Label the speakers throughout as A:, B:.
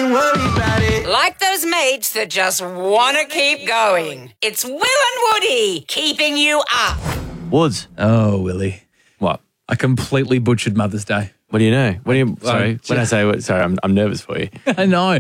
A: don't worry about it.
B: Like those mates that just want to keep going. It's Will and Woody keeping you up.
C: Woods.
D: Oh, Willie.
C: What?
D: I completely butchered Mother's Day.
C: What do you know? What do you? Sorry, when I say what? Sorry, I'm nervous for you.
D: I know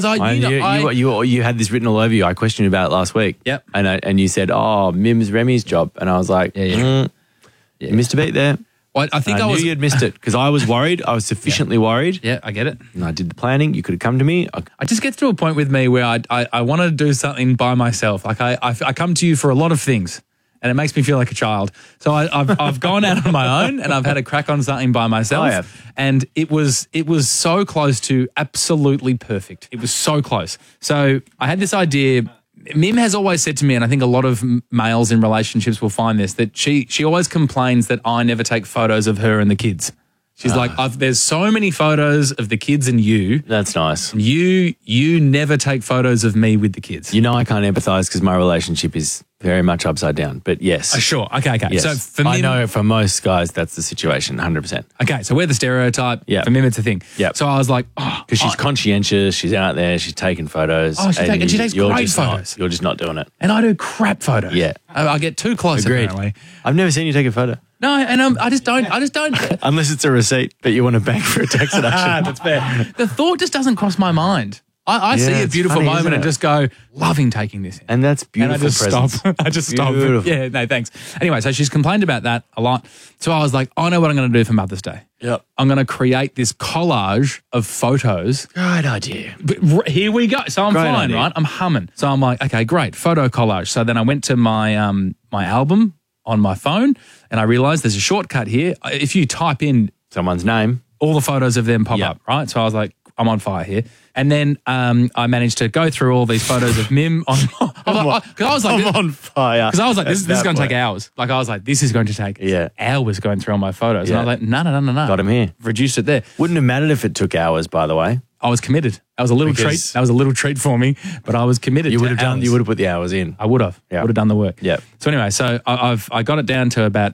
D: because
C: You had this written all over you. I questioned you about it last week.
D: Yep.
C: And you said, "Oh, Mim's Remy's job," and I was like, You missed a beat there."
D: Well, I think I
C: knew
D: was.
C: you'd missed it because I was worried. I was sufficiently worried.
D: Yeah, I get it.
C: And I did the planning. You could have come to me.
D: I just get to a point with me where I want to do something by myself. Like I come to you for a lot of things. And it makes me feel like a child. So I've gone out on my own and I've had a crack on something by myself.
C: I have.
D: And it was so close to absolutely perfect. It was so close. So I had this idea. Mim has always said to me, and I think a lot of males in relationships will find this, that she always complains that I never take photos of her and the kids. She's like, there's so many photos of the kids and you.
C: That's nice.
D: You never take photos of me with the kids.
C: You know I can't empathise because my relationship is very much upside down. But yes.
D: Sure. Okay.
C: Yes.
D: So for Mim,
C: I know for most guys that's the situation, 100%.
D: Okay, so we're the stereotype.
C: Yeah.
D: For Mim, it's a thing.
C: Yeah.
D: So I was like,
C: Because she's conscientious, she's out there, she's taking photos.
D: Oh, she takes
C: you're
D: great
C: just
D: photos.
C: You're just not doing it.
D: and I do crap photos.
C: Yeah.
D: I get too close.
C: Agreed.
D: Apparently.
C: I've never seen you take a photo.
D: No, and I just don't.
C: Unless it's a receipt that you want to bank for a tax deduction.
D: That's fair. The thought just doesn't cross my mind. I see a
C: it's
D: beautiful
C: funny,
D: moment
C: isn't
D: and
C: it?
D: just go, loving taking this in.
C: And that's beautiful
D: And I just
C: presence.
D: stop. I just stop.
C: Beautiful.
D: Yeah, no, thanks. Anyway, so she's complained about that a lot. So I was like, I know what I'm going to do for Mother's Day.
C: Yep.
D: I'm going to create this collage of photos.
C: Great idea.
D: But here we go. So I'm
C: Great
D: flying,
C: idea.
D: right? I'm humming. So I'm like, okay, great, photo collage. So then I went to my my album on my phone and I realized there's a shortcut here. If you type in
C: Someone's name.
D: all the photos of them pop
C: Yep.
D: up, right? So I was like, I'm on fire here. And then I managed to go through all these photos of Mim on. Because I was like,
C: I'm on fire.
D: Because I was like, this is
C: At
D: going
C: that
D: to take
C: point.
D: hours. Like I was like, this is going to take
C: Yeah.
D: hours going through all my photos. And I
C: Yeah.
D: was like, no.
C: Got him here.
D: Reduced it there.
C: Wouldn't have mattered if it took hours, by the way.
D: I was committed. That was a little treat.
C: Because-
D: That was a little treat for me, but I was committed.
C: You
D: to
C: would have done.
D: hours.
C: You would have put the hours in.
D: I would have.
C: Yeah.
D: Would have done the work.
C: Yeah.
D: So anyway, so I got it down to about